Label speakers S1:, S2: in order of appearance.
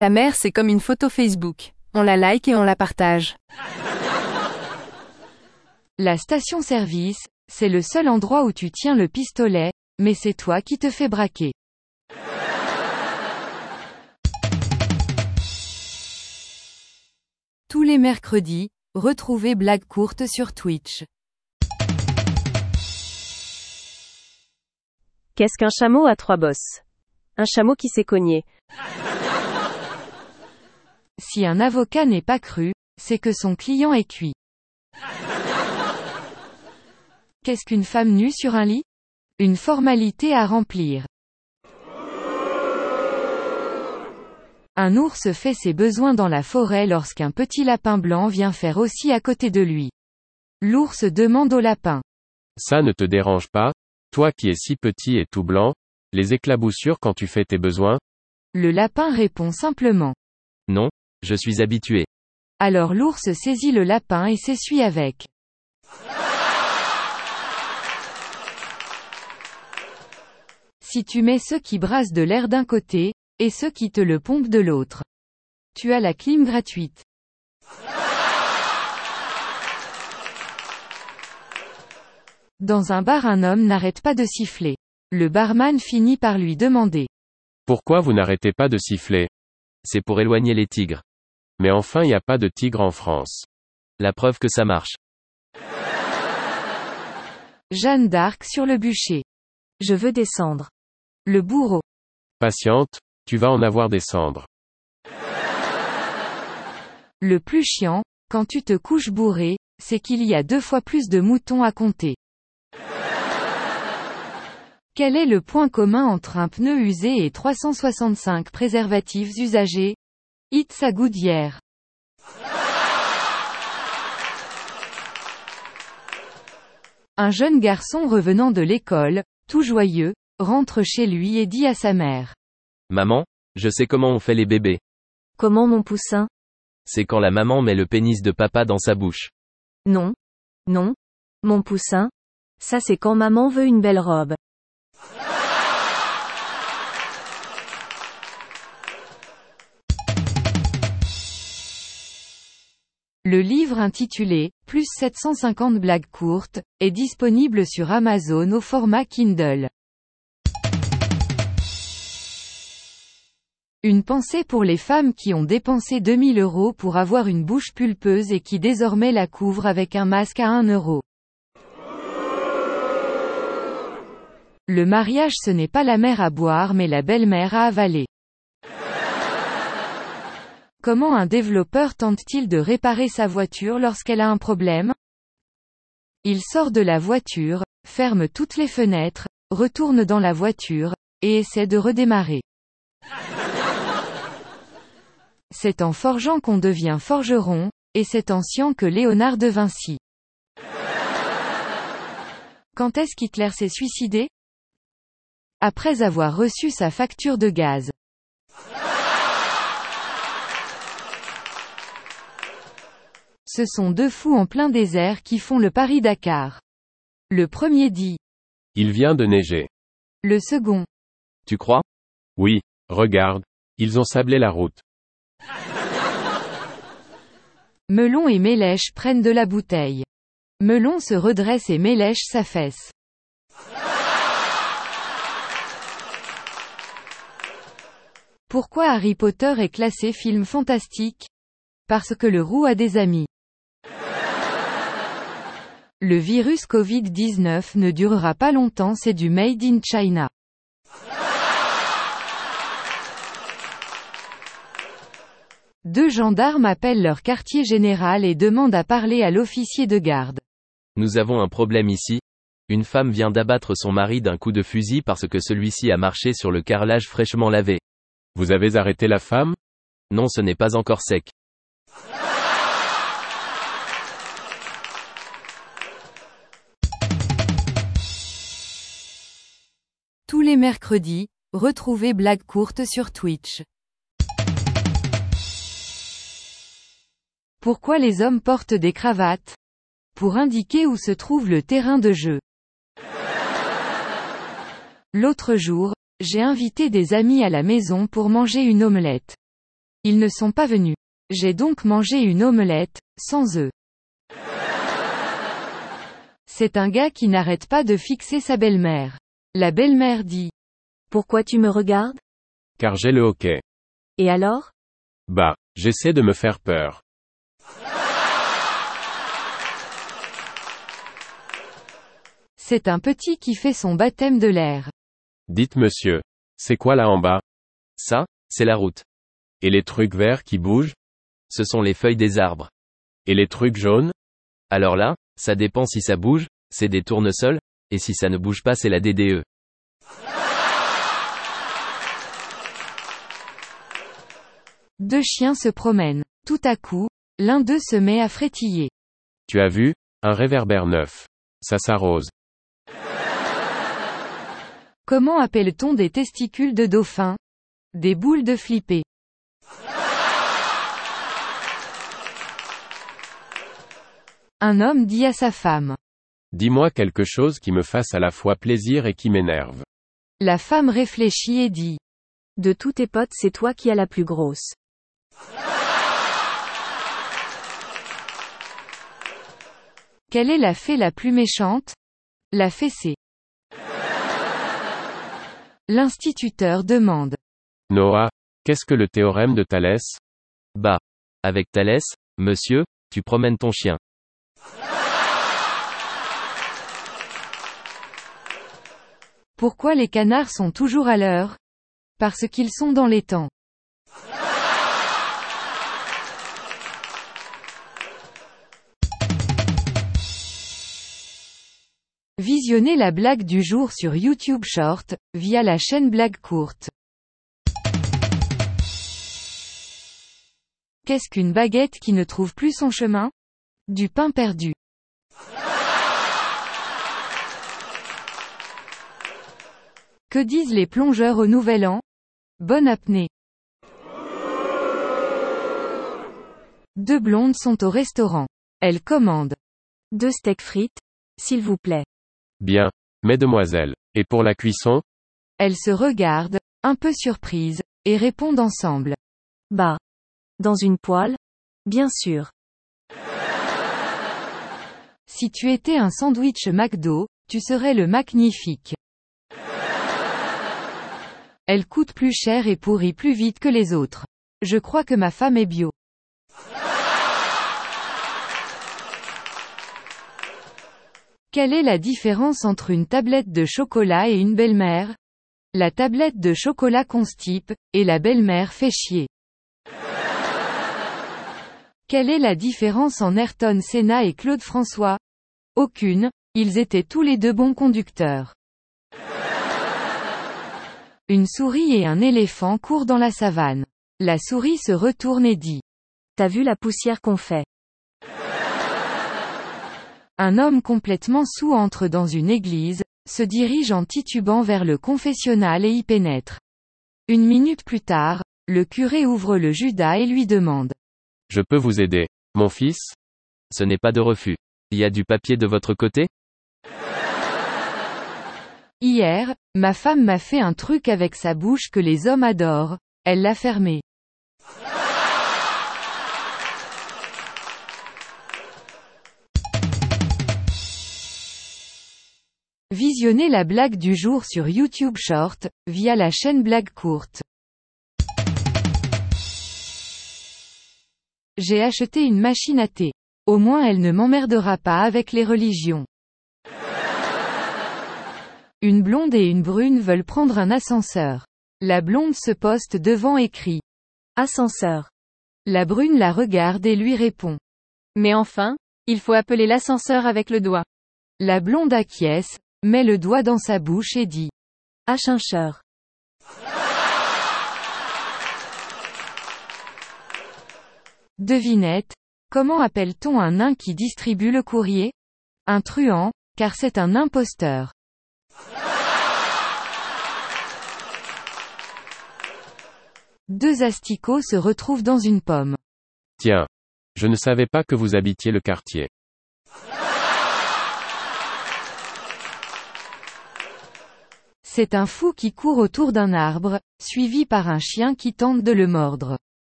S1: La mer, c'est comme une photo Facebook. On la like et on la partage.
S2: La station-service, c'est le seul endroit où tu tiens le pistolet, mais c'est toi qui te fais braquer. Tous les mercredis, retrouvez Blagues courtes sur Twitch.
S3: Qu'est-ce qu'un chameau à trois bosses? Un chameau qui s'est cogné.
S2: Si un avocat n'est pas cru, c'est que son client est cuit. Qu'est-ce qu'une femme nue sur un lit? Une formalité à remplir. Un ours fait ses besoins dans la forêt lorsqu'un petit lapin blanc vient faire aussi à côté de lui. L'ours demande au lapin.
S4: Ça ne te dérange pas, toi qui es si petit et tout blanc, les éclaboussures quand tu fais tes besoins?
S2: Le lapin répond simplement.
S4: Non, je suis habitué.
S2: Alors l'ours saisit le lapin et s'essuie avec. Si tu mets ceux qui brassent de l'air d'un côté, et ceux qui te le pompent de l'autre, tu as la clim gratuite. Dans un bar, un homme n'arrête pas de siffler. Le barman finit par lui demander.
S4: Pourquoi vous n'arrêtez pas de siffler? C'est pour éloigner les tigres. Mais enfin, il n'y a pas de tigres en France. La preuve que ça marche.
S2: Jeanne d'Arc sur le bûcher.
S3: Je veux descendre.
S2: Le bourreau.
S4: Patiente, tu vas en avoir des cendres.
S2: Le plus chiant, quand tu te couches bourré, c'est qu'il y a 2 fois plus de moutons à compter. Quel est le point commun entre un pneu usé et 365 préservatifs usagés? It's a Goodyear. Un jeune garçon revenant de l'école, tout joyeux, rentre chez lui et dit à sa mère.
S5: Maman, je sais comment on fait les bébés.
S3: Comment mon poussin?
S5: C'est quand la maman met le pénis de papa dans sa bouche.
S3: Non. Non. Mon poussin? Ça c'est quand maman veut une belle robe.
S2: Le livre intitulé « Plus 750 blagues courtes » est disponible sur Amazon au format Kindle. Une pensée pour les femmes qui ont dépensé 2000 € pour avoir une bouche pulpeuse et qui désormais la couvrent avec un masque à 1 €. Le mariage, ce n'est pas la mère à boire mais la belle-mère à avaler. Comment un développeur tente-t-il de réparer sa voiture lorsqu'elle a un problème? Il sort de la voiture, ferme toutes les fenêtres, retourne dans la voiture, et essaie de redémarrer. C'est en forgeant qu'on devient forgeron, et c'est en sciant que Léonard de Vinci. Quand est-ce qu'Hitler s'est suicidé? Après avoir reçu sa facture de gaz. Ce sont 2 fous en plein désert qui font le Paris-Dakar. Le premier dit.
S4: Il vient de neiger.
S2: Le second.
S5: Tu crois?
S4: Oui, regarde, ils ont sablé la route.
S2: Melon et Mélèche prennent de la bouteille. Melon se redresse et Mélèche s'affaisse. Pourquoi Harry Potter est classé film fantastique? Parce que le roux a des amis. Le virus Covid-19 ne durera pas longtemps, c'est du Made in China. Deux gendarmes appellent leur quartier général et demandent à parler à l'officier de garde.
S5: Nous avons un problème ici. Une femme vient d'abattre son mari d'un coup de fusil parce que celui-ci a marché sur le carrelage fraîchement lavé.
S4: Vous avez arrêté la femme?
S5: Non, ce n'est pas encore sec.
S2: Tous les mercredis, retrouvez Blagues courtes sur Twitch. Pourquoi les hommes portent des cravates? Pour indiquer où se trouve le terrain de jeu. L'autre jour, j'ai invité des amis à la maison pour manger une omelette. Ils ne sont pas venus. J'ai donc mangé une omelette, sans œufs. C'est un gars qui n'arrête pas de fixer sa belle-mère. La belle-mère dit.
S3: Pourquoi tu me regardes?
S4: Car j'ai le hoquet.
S3: Et alors?
S4: Bah, j'essaie de me faire peur.
S2: C'est un petit qui fait son baptême de l'air.
S4: Dites monsieur. C'est quoi là en bas?
S5: Ça, c'est la route.
S4: Et les trucs verts qui bougent?
S5: Ce sont les feuilles des arbres.
S4: Et les trucs jaunes?
S5: Alors là, ça dépend si ça bouge, c'est des tournesols, et si ça ne bouge pas c'est la DDE.
S2: Deux chiens se promènent. Tout à coup, l'un d'eux se met à frétiller.
S4: Tu as vu? Un réverbère neuf. Ça s'arrose.
S2: Comment appelle-t-on des testicules de dauphin? Des boules de flipper. Un homme dit à sa femme.
S4: Dis-moi quelque chose qui me fasse à la fois plaisir et qui m'énerve.
S2: La femme réfléchit et dit.
S3: De tous tes potes, c'est toi qui as la plus grosse.
S2: Quelle est la fée la plus méchante? La fessée. L'instituteur demande.
S4: Noah, qu'est-ce que le théorème de Thalès?
S5: Bah. Avec Thalès, monsieur, tu promènes ton chien.
S2: Pourquoi les canards sont toujours à l'heure? Parce qu'ils sont dans les temps. Visionnez la blague du jour sur YouTube Short, via la chaîne Blague Courte. Qu'est-ce qu'une baguette qui ne trouve plus son chemin? Du pain perdu. Que disent les plongeurs au Nouvel An? Bonne apnée. Deux blondes sont au restaurant. Elles commandent.
S3: 2 steaks frites, s'il vous plaît.
S4: Bien. Mesdemoiselles. Et pour la cuisson?
S2: Elles se regardent, un peu surprises, et répondent ensemble.
S3: Bah. Dans une poêle? Bien sûr.
S2: Si tu étais un sandwich McDo, tu serais le magnifique. Elle coûte plus cher et pourrit plus vite que les autres. Je crois que ma femme est bio. Quelle est la différence entre une tablette de chocolat et une belle-mère? La tablette de chocolat constipe, et la belle-mère fait chier. Quelle est la différence en Ayrton Senna et Claude François? Aucune, ils étaient tous les deux bons conducteurs. Une souris et un éléphant courent dans la savane. La souris se retourne et dit.
S3: T'as vu la poussière qu'on fait?
S2: Un homme complètement saoul entre dans une église, se dirige en titubant vers le confessionnal et y pénètre. 1 minute plus tard, le curé ouvre le Judas et lui demande.
S4: Je peux vous aider, mon fils?
S5: Ce n'est pas de refus. Il y a du papier de votre côté?
S2: Hier, ma femme m'a fait un truc avec sa bouche que les hommes adorent, elle l'a fermé. Visionnez la blague du jour sur YouTube Short, via la chaîne Blague Courte. J'ai acheté une machine à thé. Au moins elle ne m'emmerdera pas avec les religions. Une blonde et une brune veulent prendre un ascenseur. La blonde se poste devant et crie.
S3: Ascenseur.
S2: La brune la regarde et lui répond.
S1: Mais enfin, il faut appeler l'ascenseur avec le doigt.
S2: La blonde acquiesce, met le doigt dans sa bouche et dit.
S3: Ascenseur.
S2: Devinette, comment appelle-t-on un nain qui distribue le courrier? Un truand, car c'est un imposteur. Deux asticots se retrouvent dans une pomme.
S4: Tiens. Je ne savais pas que vous habitiez le quartier.
S2: C'est un fou qui court autour d'un arbre, suivi par un chien qui tente de le mordre.